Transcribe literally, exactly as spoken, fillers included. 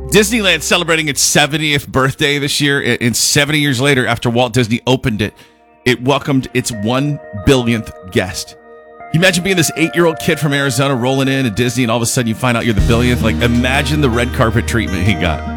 Disneyland celebrating its seventieth birthday this year. And seventy years later, after Walt Disney opened it, it welcomed its one billionth guest. Can you imagine being this eight-year-old kid from Arizona rolling in at Disney, and all of a sudden you find out you're the billionth? Like, imagine the red carpet treatment he got.